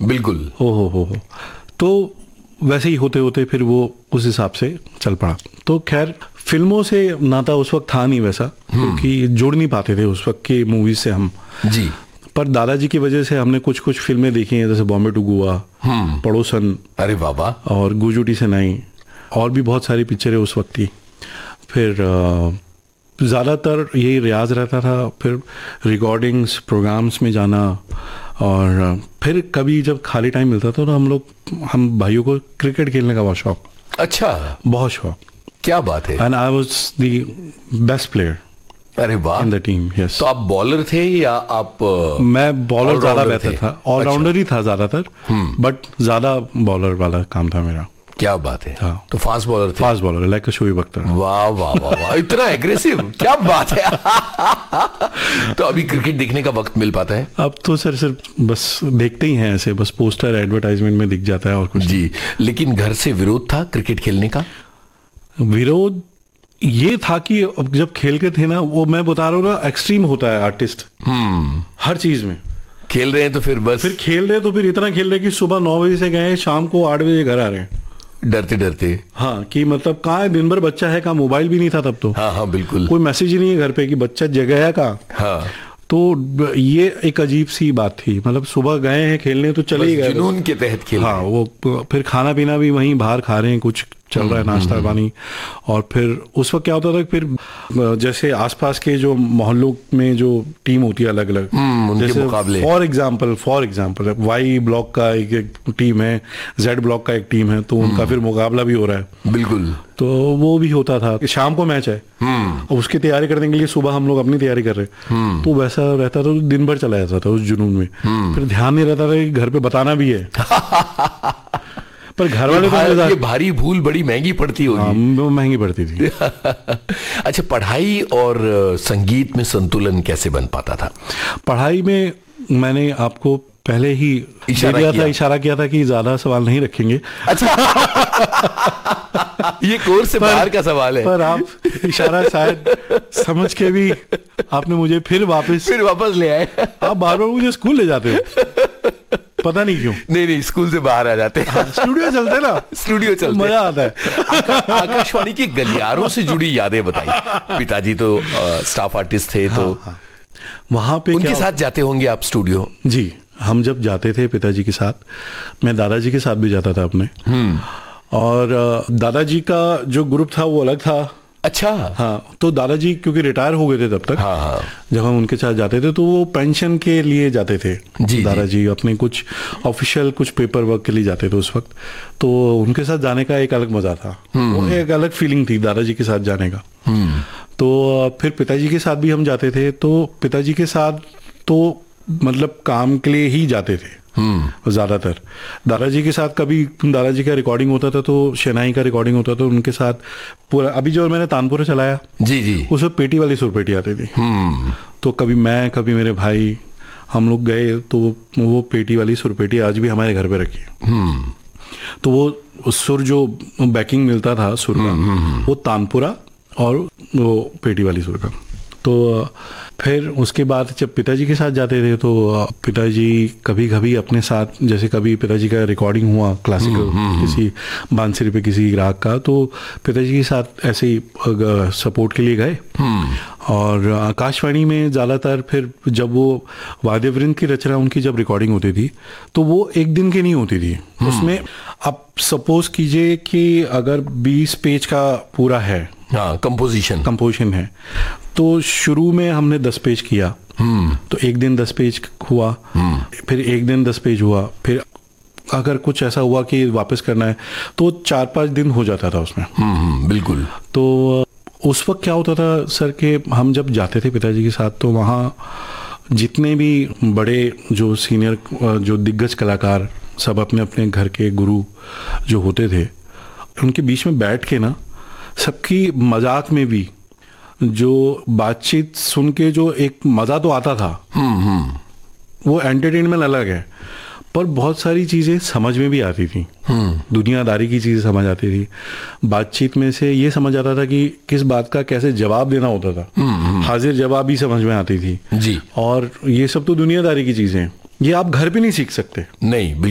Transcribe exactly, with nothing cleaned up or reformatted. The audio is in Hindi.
बिल्कुल। हो हो हो हो तो वैसे ही होते होते फिर वो उस हिसाब से चल पड़ा। तो खैर फिल्मों से नाता उस वक्त था नहीं वैसा, क्योंकि जुड़ नहीं पाते थे उस वक्त की मूवीज से हम जी। पर दादाजी की वजह से हमने कुछ कुछ फिल्में देखी हैं, जैसे बॉम्बे टू गोवा, पड़ोसन, अरे बाबा, और गुजुटी से नहीं, और भी बहुत सारी पिक्चरें उस वक्त की। फिर ज़्यादातर यही रियाज रहता था, फिर रिकॉर्डिंग्स प्रोग्राम्स में जाना, और फिर कभी जब खाली टाइम मिलता था तो हम लोग हम भाइयों को क्रिकेट खेलने का बहुत शौक। अच्छा, बहुत शौक, क्या बात है। And I was the best player अरे वाह, इन द टीम। यस। तो आप बॉलर थे या आप? मैं बॉलर ज्यादा बेहतर था, ऑलराउंडर ही था ज्यादातर, बट ज्यादा बॉलर वाला काम था मेरा। क्या बात है। हाँ। तो फास्ट बॉलर थे? Fast bowler, like Shoaib Akhtar. वाह वाह वाह वाह, इतना एग्रेसिव, क्या बात है। तो अभी क्रिकेट देखने का वक्त मिल पाता है? अब तो सर सिर्फ बस देखते ही हैं ऐसे, बस पोस्टर एडवर्टाइजमेंट में दिख जाता है और कुछ जी। लेकिन घर से विरोध था क्रिकेट खेलने का? विरोध ये था कि अब जब खेल के थे ना, वो मैं बता रहा हूँ ना, एक्सट्रीम होता है आर्टिस्ट हर चीज में। खेल रहे हैं तो फिर बस फिर खेल रहे तो फिर इतना खेल रहे कि सुबह नौ बजे से गए, शाम को आठ बजे घर आ रहे हैं, डरते डरते। हाँ, कि मतलब कहाँ है, दिन भर बच्चा है, कहाँ मोबाइल भी नहीं था तब तो। हाँ हाँ बिल्कुल। कोई मैसेज ही नहीं है घर पे कि बच्चा जगह है कहाँ। हाँ। तो ये एक अजीब सी बात थी, मतलब सुबह गए हैं खेलने तो चले ही गए, जुनून के तहत खेल। हाँ, वो फिर खाना पीना भी वहीं बाहर खा रहे हैं, कुछ चल रहा है, नाश्ता पानी। और फिर उस वक्त क्या होता था, फिर जैसे आसपास के जो मोहल्लों में जो टीम होती है अलग अलग, जैसे मुकाबले, for example for example Y block का एक, एक टीम है, जेड ब्लॉक का एक टीम है, तो उनका फिर मुकाबला भी हो रहा है। बिल्कुल। तो वो भी होता था कि शाम को मैच है, और उसकी तैयारी करने के लिए सुबह हम लोग अपनी तैयारी कर रहे, तो वैसा रहता था, तो दिन भर चला जाता था उस जुनून में। फिर ध्यान नहीं रहता था कि घर पे बताना भी है। पर घर वाले तो ये भारी भूल बड़ी महंगी पड़ती होगी। हाँ, महंगी पड़ती थी। अच्छा, पढ़ाई और संगीत में संतुलन कैसे बन पाता था? पढ़ाई में मैंने आपको पहले ही इशारा दिया किया था इशारा किया था कि ज्यादा सवाल नहीं रखेंगे। अच्छा। ये कोर्स से बाहर का सवाल है। पर आप इशारा शायद समझ के भी आपने मुझे फिर वापस फिर वापस ले आए। आप बार बार मुझे स्कूल ले जाते हो, पता नहीं क्यों। नहीं नहीं, स्कूल से बाहर आ जाते हैं। स्टूडियो चलते ना, स्टूडियो चलते, मजा आता है। आकाशवाणी के गलियारों से जुड़ी यादें बताइए। पिताजी तो स्टाफ आर्टिस्ट थे, तो हाँ, हाँ। वहां पे उनके साथ जाते होंगे आप स्टूडियो? जी, हम जब जाते थे पिताजी के साथ, मैं दादाजी के साथ भी जाता था अपने। और दादाजी का जो ग्रुप था वो अलग था। अच्छा। हाँ, तो दादाजी क्योंकि रिटायर हो गए थे तब तक। हाँ हाँ। जब हम उनके साथ जाते थे तो वो पेंशन के लिए जाते थे। जी, दादाजी जी। अपने कुछ ऑफिशियल कुछ पेपर वर्क के लिए जाते थे उस वक्त, तो उनके साथ जाने का एक अलग मजा था, वो एक अलग फीलिंग थी दादाजी के साथ जाने का। तो फिर पिताजी के साथ भी हम जाते थे, तो पिताजी के साथ तो मतलब काम के लिए ही जाते थे ज्यादातर। दादाजी के साथ कभी दादाजी का रिकॉर्डिंग होता था, तो शहनाई का रिकॉर्डिंग होता था, उनके साथ पूरा। अभी जो मैंने तानपुरा चलाया, जी जी, उसमें पेटी वाली सुरपेटी आती थी, तो कभी मैं कभी मेरे भाई हम लोग गए, तो वो पेटी वाली सुरपेटी आज भी हमारे घर पे रखी है। तो वो सुर जो बैकिंग मिलता था सुर का, वो तानपुरा और वो पेटी वाली सुर का। तो फिर उसके बाद जब पिताजी के साथ जाते थे, तो पिताजी कभी कभी अपने साथ, जैसे कभी पिताजी का रिकॉर्डिंग हुआ क्लासिकल किसी बांसुरी पे किसी राग का, तो पिताजी के साथ ऐसे ही सपोर्ट के लिए गए। और आकाशवाणी में ज़्यादातर फिर जब वो वाद्यवृंद की रचना उनकी जब रिकॉर्डिंग होती थी, तो वो एक दिन की नहीं होती थी। उसमें आप सपोज कीजिए कि अगर बीस पेज का पूरा है, हाँ, कंपोजिशन कंपोजिशन है, तो शुरू में हमने दस पेज किया, तो एक दिन दस पेज हुआ, फिर एक दिन दस पेज हुआ, फिर अगर कुछ ऐसा हुआ कि वापस करना है तो चार पांच दिन हो जाता था उसमें। बिल्कुल। तो उस वक्त क्या होता था सर कि हम जब जाते थे पिताजी के साथ, तो वहाँ जितने भी बड़े जो सीनियर जो दिग्गज कलाकार सब अपने अपने घर के गुरु जो होते थे, उनके बीच में बैठ के ना, सबकी मजाक में भी जो बातचीत सुन के जो एक मज़ा तो आता था, वो एंटरटेनमेंट अलग है, पर बहुत सारी चीज़ें समझ में भी आती थी। दुनियादारी की चीज़ें समझ आती थी। बातचीत में से ये समझ आता था कि किस बात का कैसे जवाब देना होता था। हाजिर जवाब भी समझ में आती थी जी। और ये सब तो दुनियादारी की चीज़ें हैं, ये आप घर पे नहीं सीख सकते। नहीं।